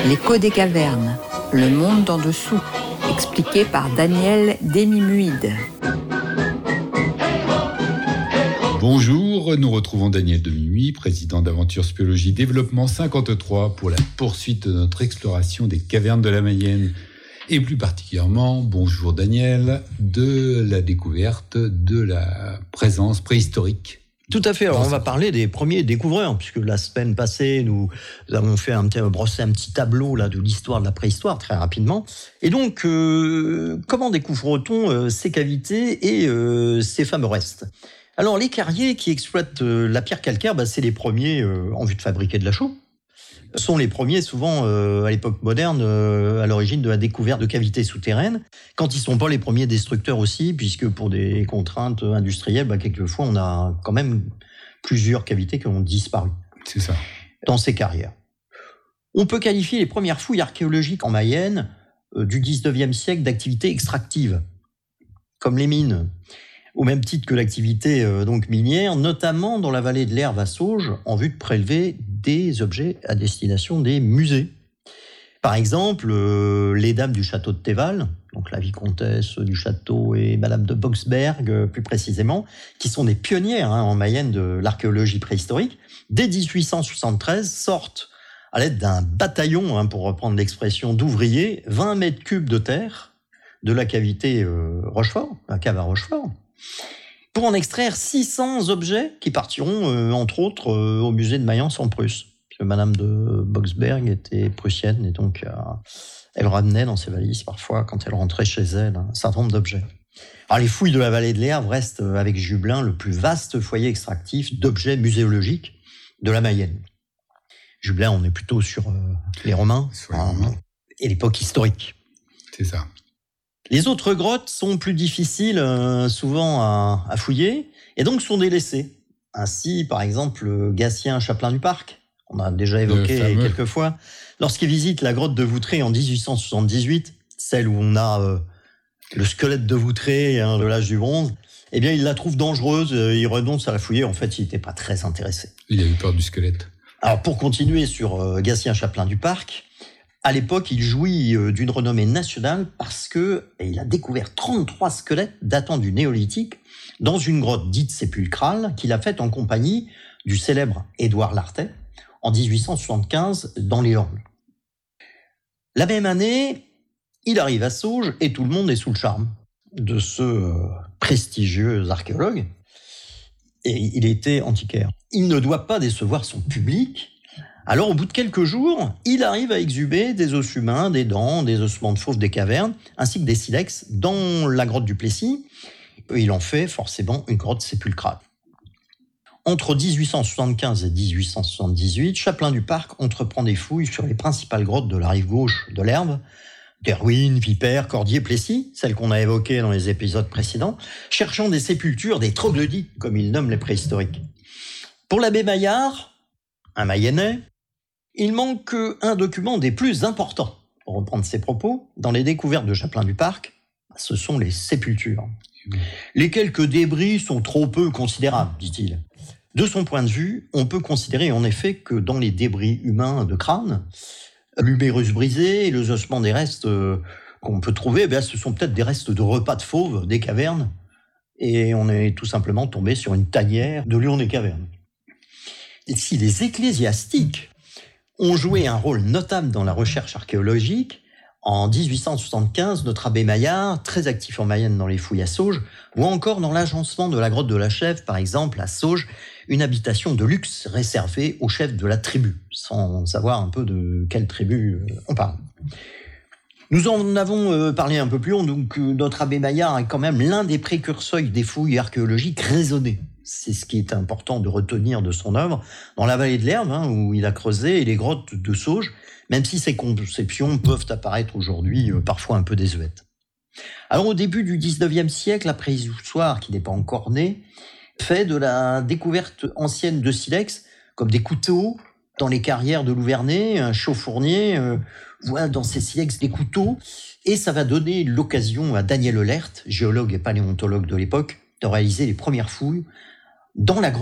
L'écho des cavernes, le monde en dessous, expliqué par Daniel Demimuide. Bonjour, nous retrouvons Daniel Demimuide, président d'Aventure Spéologie Développement 53 pour la poursuite de notre exploration des cavernes de la Mayenne. Et plus particulièrement, bonjour Daniel, de la découverte de la présence préhistorique. Tout à fait. Alors, on va parler des premiers découvreurs, puisque la semaine passée, nous avons fait brossé un petit tableau là de l'histoire de la préhistoire très rapidement. Et donc, comment découvre-t-on ces cavités et ces fameux restes ? Alors, les carriers qui exploitent la pierre calcaire, c'est les premiers en vue de fabriquer de la chaux. Sont les premiers souvent à l'époque moderne à l'origine de la découverte de cavités souterraines, quand ils ne sont pas les premiers destructeurs aussi, puisque pour des contraintes industrielles, quelquefois on a quand même plusieurs cavités qui ont disparu. C'est ça. Dans ces carrières. On peut qualifier les premières fouilles archéologiques en Mayenne du 19e siècle d'activités extractives, comme les mines, au même titre que l'activité minière, notamment dans la vallée de l'Erve à Sauges, en vue de prélever des objets à destination des musées. Par exemple, les dames du château de Théval, donc la vicomtesse du château et madame de Boxberg plus précisément, qui sont des pionnières en Mayenne de l'archéologie préhistorique, dès 1873 sortent à l'aide d'un bataillon, pour reprendre l'expression d'ouvriers, 20 mètres cubes de terre de la cavité Rochefort, la cave à Rochefort, pour en extraire 600 objets qui partiront, entre autres, au musée de Mayence en Prusse. Parce que madame de Boxberg était prussienne et donc elle ramenait dans ses valises parfois, quand elle rentrait chez elle, un certain nombre d'objets. Alors les fouilles de la vallée de l'Erve restent, avec Jublain, le plus vaste foyer extractif d'objets muséologiques de la Mayenne. Jublain, on est plutôt sur les Romains, et l'époque historique. C'est ça. Les autres grottes sont plus difficiles souvent à fouiller et donc sont délaissées. Ainsi, par exemple, Gatien Chapelain du Parc, on a déjà évoqué quelques fois, lorsqu'il visite la grotte de Voutré en 1878, celle où on a le squelette de Voutré de l'âge du bronze, il la trouve dangereuse, il renonce à la fouiller. En fait, il n'était pas très intéressé. Il a eu peur du squelette. Alors, pour continuer sur Gatien Chapelain du Parc, à l'époque, il jouit d'une renommée nationale parce qu'il a découvert 33 squelettes datant du néolithique dans une grotte dite sépulcrale qu'il a faite en compagnie du célèbre Édouard Lartet en 1875 dans les Ormes. La même année, il arrive à Sauges et tout le monde est sous le charme de ce prestigieux archéologue. Et il était antiquaire. Il ne doit pas décevoir son public. Alors, au bout de quelques jours, il arrive à exhumer des os humains, des dents, des ossements de fauves des cavernes, ainsi que des silex dans la grotte du Plessis. Il en fait forcément une grotte sépulcrale. Entre 1875 et 1878, Chapelain du Parc entreprend des fouilles sur les principales grottes de la rive gauche de l'Erve, Derwin, Vipère, Cordier, Plessis, celles qu'on a évoquées dans les épisodes précédents, cherchant des sépultures, des troglodytes, comme ils nomment les préhistoriques. Pour l'abbé Maillard, un Mayennais, il manque un document des plus importants, pour reprendre ses propos, dans les découvertes de Chapelain du Parc, ce sont les sépultures. Les quelques débris sont trop peu considérables, dit-il. De son point de vue, on peut considérer en effet que dans les débris humains de crâne, l'humérus brisé et les ossements des restes qu'on peut trouver, ce sont peut-être des restes de repas de fauves des cavernes, et on est tout simplement tombé sur une tanière de lion des cavernes. Et si les ecclésiastiques ont joué un rôle notable dans la recherche archéologique, en 1875, notre abbé Maillard, très actif en Mayenne dans les fouilles à Sauges, ou encore dans l'agencement de la grotte de la Chèvre, par exemple, à Sauges, une habitation de luxe réservée aux chefs de la tribu, sans savoir un peu de quelle tribu on parle. Nous en avons parlé un peu plus haut, donc notre abbé Maillard est quand même l'un des précurseurs des fouilles archéologiques raisonnées. C'est ce qui est important de retenir de son œuvre. Dans la vallée de l'Erve, où il a creusé, et les grottes de Sauges, même si ces conceptions peuvent apparaître aujourd'hui parfois un peu désuètes. Alors au début du 19e siècle, la préhistoire, qui n'est pas encore née, fait de la découverte ancienne de silex, comme des couteaux dans les carrières de Louvernay, un chauffournier voit dans ces silex des couteaux, et ça va donner l'occasion à Daniel Oehlert, géologue et paléontologue de l'époque, de réaliser les premières fouilles dans la grotte